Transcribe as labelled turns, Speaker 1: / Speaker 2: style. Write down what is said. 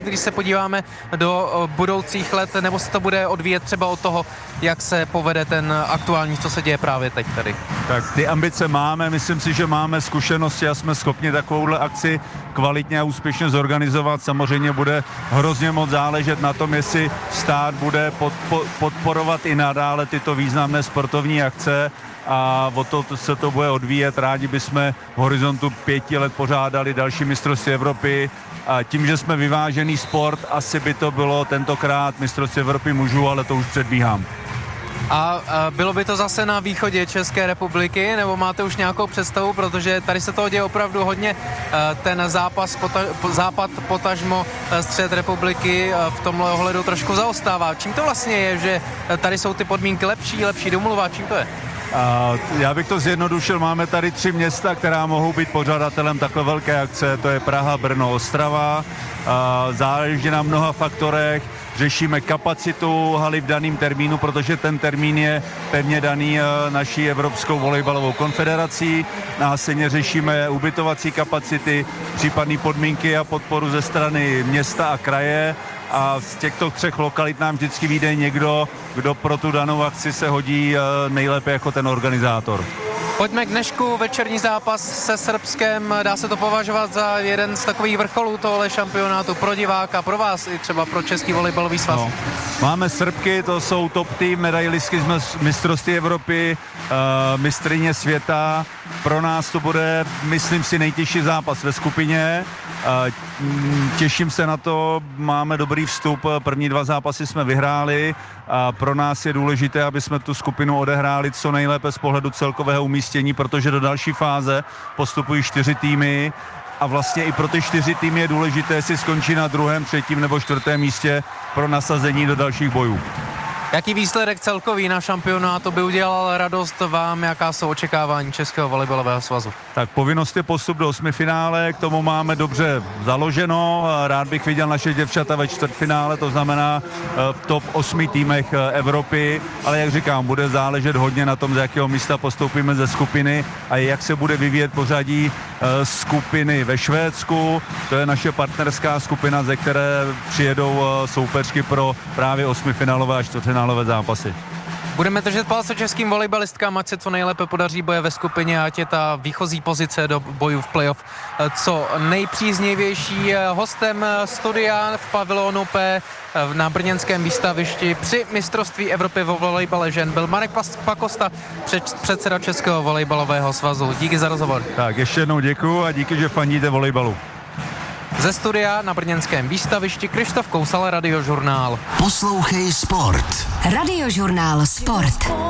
Speaker 1: Když se podíváme do budoucích let, nebo se to bude odvíjet třeba od toho, jak se povede ten aktuální, co se děje právě teď tady?
Speaker 2: Tak ty ambice máme, myslím si, že máme zkušenosti a jsme schopni takovouhle akci kvalitně a úspěšně zorganizovat. Samozřejmě bude hrozně moc záležet na tom, jestli stát bude podporovat i nadále tyto významné sportovní akce a o to se to bude odvíjet. Rádi bychom v horizontu 5 let pořádali další mistrovství Evropy. A tím, že jsme vyvážený sport, asi by to bylo tentokrát mistrovství Evropy mužů, ale to už předbíhám.
Speaker 1: A bylo by to zase na východě České republiky, nebo máte už nějakou představu, protože tady se toho děje opravdu hodně, ten západ potažmo střed republiky v tomhle ohledu trošku zaostává. Čím to vlastně je, že tady jsou ty podmínky lepší domluva, čím to je?
Speaker 2: Já bych to zjednodušil, máme tady 3 města, která mohou být pořadatelem takové velké akce, to je Praha, Brno, Ostrava. Záleží na mnoha faktorech, řešíme kapacitu haly v daném termínu, protože ten termín je pevně daný naší Evropskou volejbalovou konfederací. Následně řešíme ubytovací kapacity, případné podmínky a podporu ze strany města a kraje. A z těchto 3 lokalit nám vždycky vyjde někdo, kdo pro tu danou akci se hodí nejlépe jako ten organizátor.
Speaker 1: Pojďme k dnešku, večerní zápas se Srbskem, dá se to považovat za jeden z takových vrcholů tohle šampionátu pro diváka, pro vás i třeba pro Český volejbalový svaz. No.
Speaker 2: Máme Srbky, to jsou top tým, medailistky z mistrovství Evropy, mistryně světa. Pro nás to bude, myslím si, nejtěžší zápas ve skupině. Těším se na to, máme dobrý vstup, první 2 zápasy jsme vyhráli a pro nás je důležité, aby jsme tu skupinu odehráli co nejlépe z pohledu celkového umístění, protože do další fáze postupují 4 týmy a vlastně i pro ty 4 týmy je důležité, jestli skončí na 2., 3. nebo 4. místě pro nasazení do dalších bojů.
Speaker 1: Jaký výsledek celkový na šampionátu by udělal radost vám? Jaká jsou očekávání Českého volejbalového svazu?
Speaker 2: Tak povinnost je postup do 8. finále, k tomu máme dobře založeno. Rád bych viděl naše děvčata ve čtvrtfinále, to znamená v top 8 týmech Evropy, ale jak říkám, bude záležet hodně na tom, z jakého místa postoupíme ze skupiny a jak se bude vyvíjet pořadí skupiny ve Švédsku. To je naše partnerská skupina, ze které přijedou soupeřky pro právě 8finálové a čtvrtfinálové zápasy.
Speaker 1: Budeme držet palce českým volejbalistkám, ať se co nejlépe podaří boje ve skupině, ať je ta výchozí pozice do bojů v playoff co nejpříznivější. Hostem studia v pavilonu P na brněnském výstavišti při mistrovství Evropy vo volejbale žen byl Marek Pakosta, předseda Českého volejbalového svazu. Díky za rozhovor.
Speaker 2: Tak ještě jednou děkuju a díky, že fandíte volejbalu.
Speaker 1: Ze studia na brněnském výstavišti Krištof Kousal, Radiožurnál.
Speaker 3: Poslouchej sport.
Speaker 4: Radiožurnál Sport.